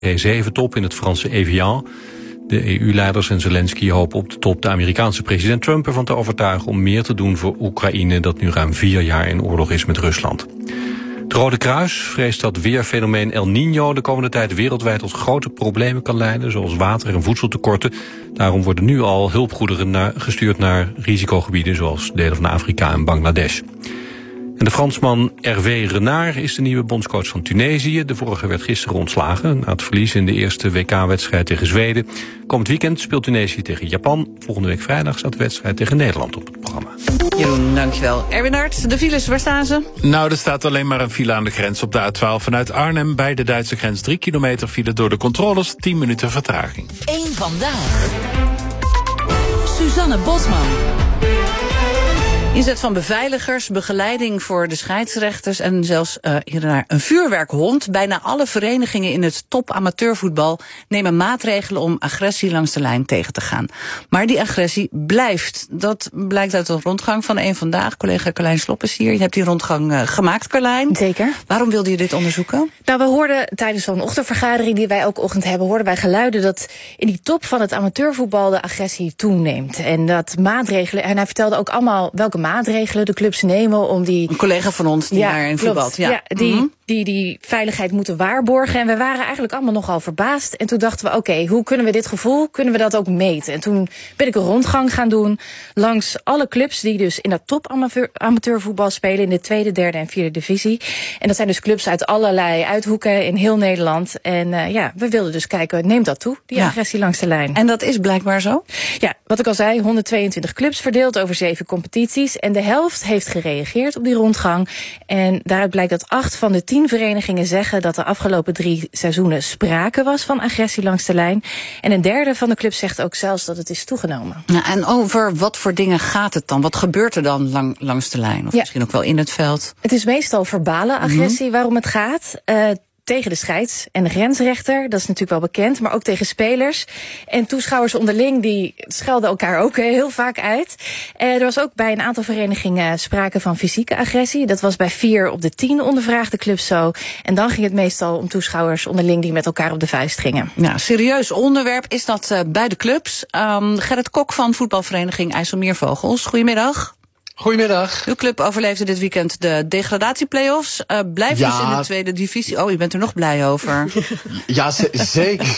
G7-top in het Franse Evian. De EU-leiders en Zelensky hopen op de top de Amerikaanse president Trump ervan te overtuigen om meer te doen voor Oekraïne, dat nu ruim 4 jaar in oorlog is met Rusland. Het Rode Kruis vreest dat weerfenomeen El Niño de komende tijd wereldwijd tot grote problemen kan leiden, zoals water- en voedseltekorten. Daarom worden nu al hulpgoederen gestuurd naar risicogebieden zoals delen van Afrika en Bangladesh. En de Fransman Hervé Renard is de nieuwe bondscoach van Tunesië. De vorige werd gisteren ontslagen na het verlies in de eerste WK-wedstrijd tegen Zweden. Komend weekend speelt Tunesië tegen Japan. Volgende week vrijdag staat de wedstrijd tegen Nederland op het programma. Jeroen, dankjewel. Erwin Hart, de files, waar staan ze? Nou, er staat alleen maar een file aan de grens op de A12 vanuit Arnhem. Bij de Duitse grens 3 kilometer file door de controles, 10 minuten vertraging. Eén vandaag. Suzanne Bosman. Inzet van beveiligers, begeleiding voor de scheidsrechters en zelfs hiernaar een vuurwerkhond. Bijna alle verenigingen in het top-amateurvoetbal nemen maatregelen om agressie langs de lijn tegen te gaan. Maar die agressie blijft. Dat blijkt uit de rondgang van Eén Vandaag. Collega Carlijn Slop is hier. Je hebt die rondgang gemaakt, Carlijn. Zeker. Waarom wilde je dit onderzoeken? Nou, we hoorden tijdens zo'n ochtendvergadering die wij elke ochtend hebben, hoorden wij geluiden dat in die top van het amateurvoetbal de agressie toeneemt. En dat maatregelen, en hij vertelde ook allemaal welke maatregelen de clubs nemen om die... Een collega van ons die daarin voetbalt. Ja, die veiligheid moeten waarborgen. En we waren eigenlijk allemaal nogal verbaasd. En toen dachten we, oké, hoe kunnen we dit gevoel, kunnen we dat ook meten? En toen ben ik een rondgang gaan doen langs alle clubs die dus in dat top amateurvoetbal spelen in de 2e, 3e en 4e divisie. En dat zijn dus clubs uit allerlei uithoeken in heel Nederland. En we wilden dus kijken, neemt dat toe, die agressie langs de lijn? En dat is blijkbaar zo? Ja, wat ik al zei, 122 clubs verdeeld over 7 competities. En de helft heeft gereageerd op die rondgang. En daaruit blijkt dat 8 van de 10 verenigingen zeggen dat de afgelopen 3 seizoenen sprake was van agressie langs de lijn. En een derde van de clubs zegt ook zelfs dat het is toegenomen. Ja, en over wat voor dingen gaat het dan? Wat gebeurt er dan langs de lijn? Of misschien ook wel in het veld? Het is meestal verbale agressie waarom het gaat. Tegen de scheids- en de grensrechter, dat is natuurlijk wel bekend, maar ook tegen spelers. En toeschouwers onderling, die schelden elkaar ook heel vaak uit. Er was ook bij een aantal verenigingen sprake van fysieke agressie. Dat was bij 4 op de 10 ondervraagde clubs zo. En dan ging het meestal om toeschouwers onderling die met elkaar op de vuist gingen. Ja, serieus onderwerp is dat bij de clubs. Gerrit Kok van voetbalvereniging IJsselmeervogels, goedemiddag. Goedemiddag. Uw club overleefde dit weekend de degradatieplayoffs. Blijft dus in de 2e divisie. Oh, je bent er nog blij over. Ja, zeker.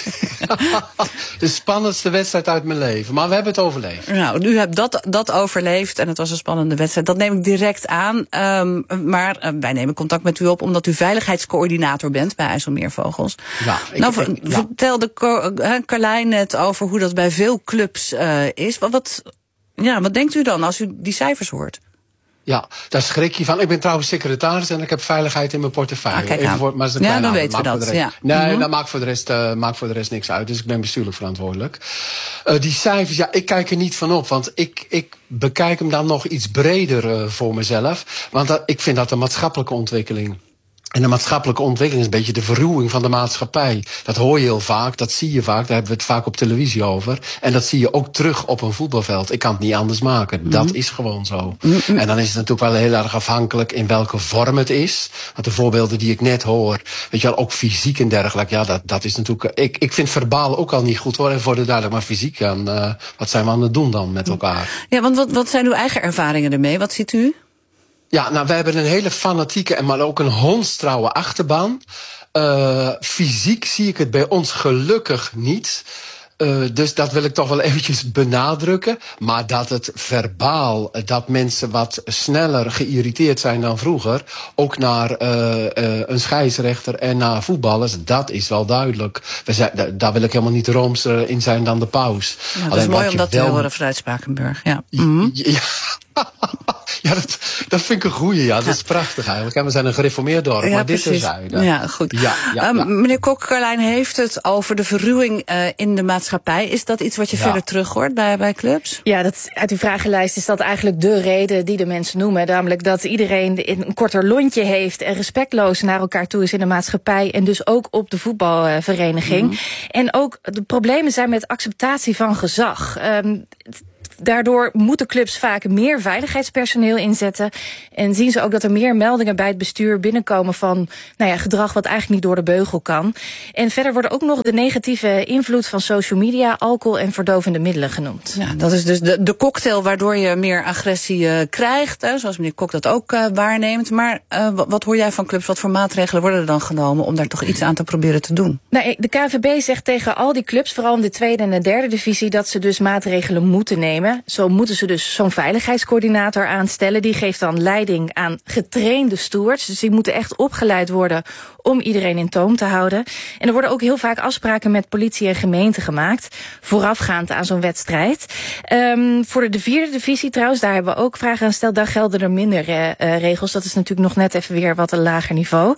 De spannendste wedstrijd uit mijn leven. Maar we hebben het overleefd. Nou, u hebt dat overleefd en het was een spannende wedstrijd. Dat neem ik direct aan. Maar wij nemen contact met u op omdat u veiligheidscoördinator bent bij IJsselmeervogels. Ja, vertelde Carlijn net over hoe dat bij veel clubs is. Wat denkt u dan als u die cijfers hoort? Ja, daar schrik je van. Ik ben trouwens secretaris en ik heb veiligheid in mijn portefeuille. Maar dan weten we dat. Nee, dat maakt voor de rest niks uit. Dus ik ben bestuurlijk verantwoordelijk. Die cijfers, ik kijk er niet van op. Want ik bekijk hem dan nog iets breder voor mezelf. Want ik vind dat een maatschappelijke ontwikkeling. En de maatschappelijke ontwikkeling is een beetje de verruwing van de maatschappij. Dat hoor je heel vaak, dat zie je vaak, daar hebben we het vaak op televisie over. En dat zie je ook terug op een voetbalveld. Ik kan het niet anders maken, dat is gewoon zo. En dan is het natuurlijk wel heel erg afhankelijk in welke vorm het is. Want de voorbeelden die ik net hoor, weet je wel, ook fysiek en dergelijke. Dat is natuurlijk, ik vind verbaal ook al niet goed hoor. En voor de duidelijk, maar fysiek, wat zijn we aan het doen dan met elkaar? Ja, want wat zijn uw eigen ervaringen ermee? Wat ziet u? Ja, nou, we hebben een hele fanatieke, maar ook een hondstrouwe achterban. Fysiek zie ik het bij ons gelukkig niet. Dus dat wil ik toch wel eventjes benadrukken. Maar dat het verbaal, dat mensen wat sneller geïrriteerd zijn dan vroeger, ook naar een scheidsrechter en naar voetballers, dat is wel duidelijk. Daar wil ik helemaal niet roomser in zijn dan de paus. Ja, dat is mooi om dat te horen vanuit Spakenburg. Ja. Ja, dat vind ik een goeie, ja. Dat is prachtig eigenlijk. En we zijn een gereformeerd dorp, maar dit is zuiden. Ja, goed. Meneer Kok, Carlijn heeft het over de verruwing in de maatschappij. Is dat iets wat je verder terug hoort bij clubs? Ja, uit uw vragenlijst is dat eigenlijk de reden die de mensen noemen. Namelijk dat iedereen een korter lontje heeft en respectloos naar elkaar toe is in de maatschappij. En dus ook op de voetbalvereniging. En ook de problemen zijn met acceptatie van gezag. Daardoor moeten clubs vaak meer veiligheidspersoneel inzetten. En zien ze ook dat er meer meldingen bij het bestuur binnenkomen van gedrag wat eigenlijk niet door de beugel kan. En verder worden ook nog de negatieve invloed van social media, alcohol en verdovende middelen genoemd. Ja, dat is dus de cocktail waardoor je meer agressie krijgt, zoals meneer Kok dat ook waarneemt. Maar wat hoor jij van clubs? Wat voor maatregelen worden er dan genomen om daar toch iets aan te proberen te doen? Nou, de KNVB zegt tegen al die clubs, vooral in de tweede en de derde divisie, dat ze dus maatregelen moeten nemen. Zo moeten ze dus zo'n veiligheidscoördinator aanstellen. Die geeft dan leiding aan getrainde stewards. Dus die moeten echt opgeleid worden om iedereen in toom te houden. En er worden ook heel vaak afspraken met politie en gemeente gemaakt, voorafgaand aan zo'n wedstrijd. Voor de vierde divisie trouwens, daar hebben we ook vragen aan gesteld. Daar gelden er minder regels. Dat is natuurlijk nog net even weer wat een lager niveau.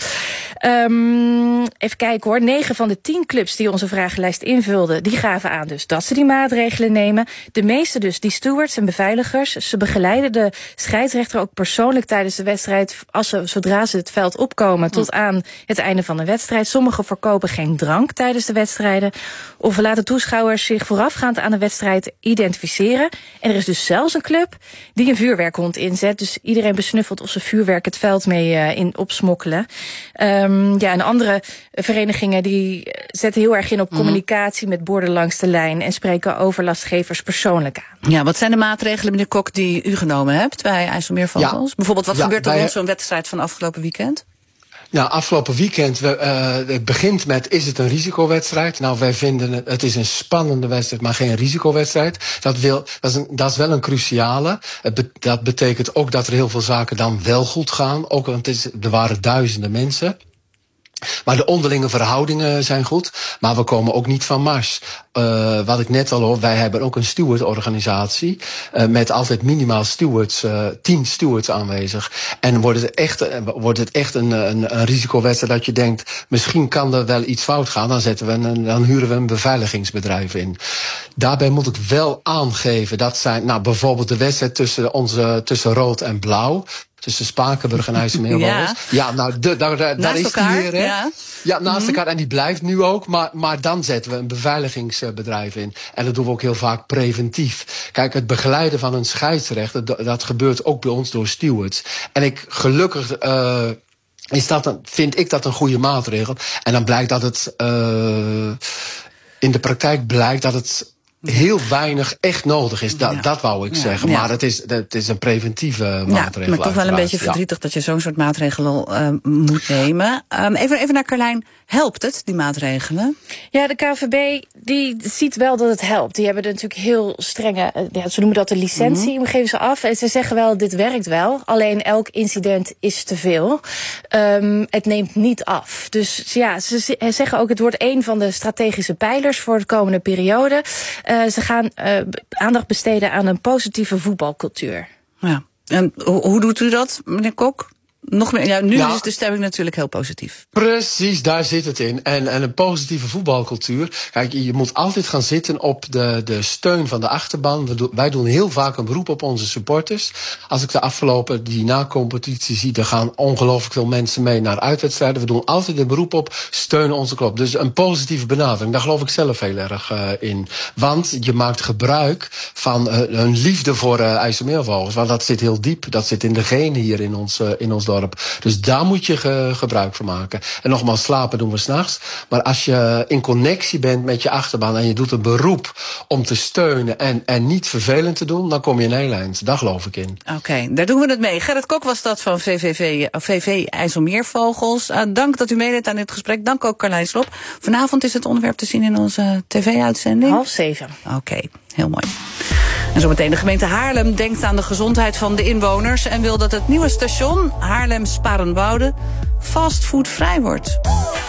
Even kijken hoor. 9 van de 10 clubs die onze vragenlijst invulden, die gaven aan dus dat ze die maatregelen nemen. De meeste dus, die stewards en beveiligers. Ze begeleiden de scheidsrechter ook persoonlijk tijdens de wedstrijd, zodra ze het veld opkomen tot aan het einde van de wedstrijd. Sommigen verkopen geen drank tijdens de wedstrijden. Of laten toeschouwers zich voorafgaand aan de wedstrijd identificeren. En er is dus zelfs een club die een vuurwerkhond inzet. Dus iedereen besnuffelt of ze vuurwerk het veld mee opsmokkelen. En andere verenigingen die zetten heel erg in op communicatie met borden langs de lijn en spreken overlastgevers persoonlijk aan. Ja, wat zijn de maatregelen, meneer Kok, die u genomen hebt bij IJsselmeervogels? Ja. Bijvoorbeeld, wat gebeurt er rond zo'n wedstrijd van afgelopen weekend? Nou, afgelopen weekend, het begint met, is het een risicowedstrijd? Nou, wij vinden het is een spannende wedstrijd, maar geen risicowedstrijd. Dat is wel een cruciale. Dat betekent ook dat er heel veel zaken dan wel goed gaan. Ook, want er waren duizenden mensen. Maar de onderlinge verhoudingen zijn goed. Maar we komen ook niet van Mars. Wat ik net al hoor, wij hebben ook een stewardorganisatie. Met altijd minimaal 10 stewards aanwezig. En wordt het echt een risicowedstrijd dat je denkt, misschien kan er wel iets fout gaan. Dan huren we een beveiligingsbedrijf in. Daarbij moet ik wel aangeven, dat zijn bijvoorbeeld de wedstrijd tussen rood en blauw. Tussen Spakenburg en IJsselmeervogels. Ja, nou, daar is die weer. Hè? Ja, naast elkaar. En die blijft nu ook. Maar dan zetten we een beveiligingsbedrijf in. En dat doen we ook heel vaak preventief. Kijk, het begeleiden van een scheidsrechter, dat gebeurt ook bij ons door stewards. En gelukkig vind ik dat een goede maatregel. En dan blijkt dat het in de praktijk blijkt dat het heel weinig echt nodig is. Dat wou ik zeggen. Ja. Maar het is een preventieve maatregel. Maar toch wel een beetje verdrietig dat je zo'n soort maatregelen moet nemen. Even naar Carlijn. Helpt het, die maatregelen? Ja, de KNVB die ziet wel dat het helpt. Die hebben er natuurlijk heel strenge, ze noemen dat de licentie, geven ze af. En ze zeggen wel, dit werkt wel. Alleen elk incident is te veel. Het neemt niet af. Dus ja, ze zeggen ook, het wordt een van de strategische pijlers voor de komende periode. Ze gaan aandacht besteden aan een positieve voetbalcultuur. Ja. En hoe doet u dat, meneer Kok? Nog meer, ja, nu is de stemming natuurlijk heel positief. Precies, daar zit het in. En een positieve voetbalcultuur. Kijk, je moet altijd gaan zitten op de steun van de achterban. Wij doen heel vaak een beroep op onze supporters. Als ik de afgelopen, die na-competitie zie, er gaan ongelooflijk veel mensen mee naar uitwedstrijden. We doen altijd een beroep op, steun onze club. Dus een positieve benadering, daar geloof ik zelf heel erg in. Want je maakt gebruik van een liefde voor IJsselmeervogels. Want dat zit heel diep, dat zit in de genen hier in ons dorp. Dus daar moet je gebruik van maken. En nogmaals, slapen doen we 's nachts. Maar als je in connectie bent met je achterban en je doet een beroep om te steunen en niet vervelend te doen, dan kom je in heel eind. Daar geloof ik in. Oké, daar doen we het mee. Gerrit Kok was dat van VV IJsselmeervogels. Dank dat u meedeed aan dit gesprek. Dank ook Carlijn Slop. Vanavond is het onderwerp te zien in onze tv-uitzending. 6:30. Oké, heel mooi. En zometeen de gemeente Haarlem denkt aan de gezondheid van de inwoners en wil dat het nieuwe station Haarlem-Sparenwoude fastfoodvrij wordt.